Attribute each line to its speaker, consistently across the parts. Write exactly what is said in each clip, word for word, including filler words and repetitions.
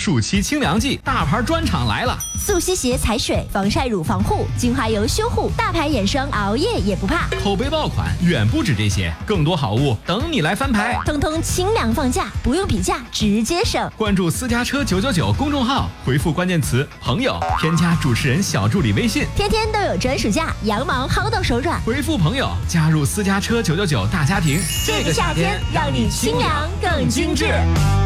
Speaker 1: 暑期清凉季，大牌专场来了！
Speaker 2: 速吸鞋踩水，防晒乳防护，精华油修护，大牌眼霜熬夜也不怕。
Speaker 1: 口碑爆款远不止这些，更多好物等你来翻牌。
Speaker 2: 通通清凉放价，不用比价，直接省。
Speaker 1: 关注私家车九九九公众号，回复关键词朋友，添加主持人小助理微信，
Speaker 2: 天天都有专属价，羊毛薅到手软。
Speaker 1: 回复朋友，加入私家车九九九大家庭。
Speaker 2: 这个夏天让你清凉更精致。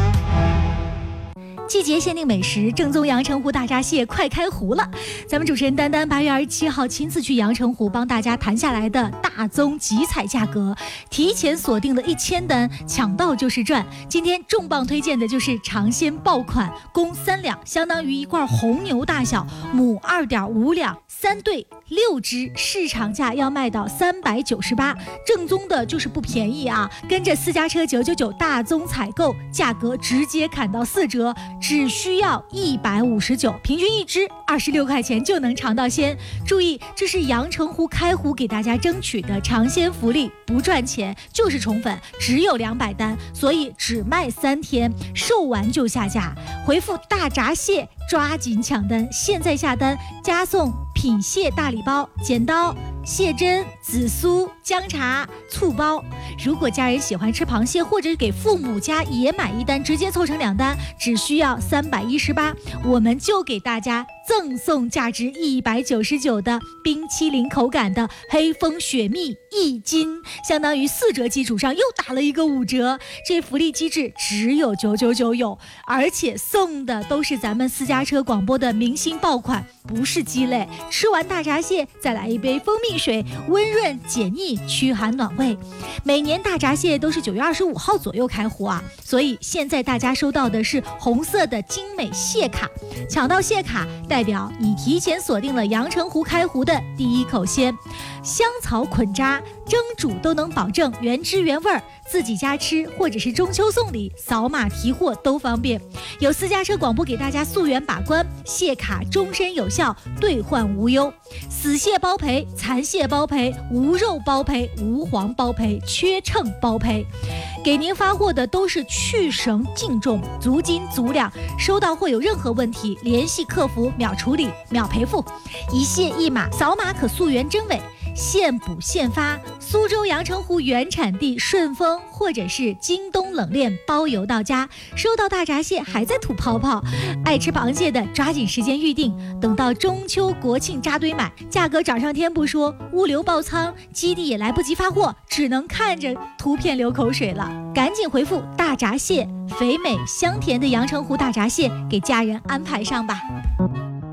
Speaker 3: 季节限定美食，正宗阳澄湖大闸蟹快开湖了！咱们主持人丹丹八月二十七号亲自去阳澄湖帮大家谈下来的大宗集采价格，提前锁定了一千单，抢到就是赚。今天重磅推荐的就是尝鲜爆款，公三两，相当于一罐红牛大小，母二点五两，三对六只，市场价要卖到三百九十八，正宗的就是不便宜啊！跟着私家车九九九大宗采购，价格直接砍到四折。只需要一百五十九，平均一只二十六块钱就能尝到鲜。注意，这是阳澄湖开湖给大家争取的尝鲜福利，不赚钱就是宠粉，只有两百单，所以只卖三天，售完就下架。回复大闸蟹，抓紧抢单，现在下单加送品蟹大礼包、剪刀、蟹针、紫苏、姜茶、醋包。如果家人喜欢吃螃蟹，或者给父母家也买一单，直接凑成两单，只需要三百一十八，我们就给大家赠送价值一百九十九的冰淇淋口感的黑蜂雪蜜一斤，相当于四折基础上又打了一个五折。这福利机制只有九九九有，而且送的都是咱们私家车广播的明星爆款，不是鸡肋。吃完大闸蟹再来一杯蜂蜜水，温润解腻，驱寒暖胃。每年大闸蟹都是九月二十五号左右开湖啊，所以现在大家收到的是红色的精美蟹卡，抢到蟹卡代表你提前锁定了阳澄湖开湖的第一口鲜。香草捆扎蒸煮都能保证原汁原味儿，自己家吃或者是中秋送礼，扫码提货都方便。有私家车广播给大家溯源把关，蟹卡终身有效，兑换无忧。死蟹包赔，残蟹包赔，无肉包赔，无黄包赔，缺秤包赔。给您发货的都是去绳净重，足斤足两，收到货有任何问题，联系客服秒处理秒赔付，一蟹一码，扫码可溯源真伪，现补现发。苏州阳澄湖原产地顺丰或者是京东冷链包邮到家。收到大闸蟹还在吐泡泡，爱吃螃蟹的抓紧时间预定，等到中秋国庆扎堆买，价格涨上天不说，物流爆仓，基地也来不及发货，只能看着图片流口水了。赶紧回复大闸蟹，肥美香甜的阳澄湖大闸蟹给家人安排上吧。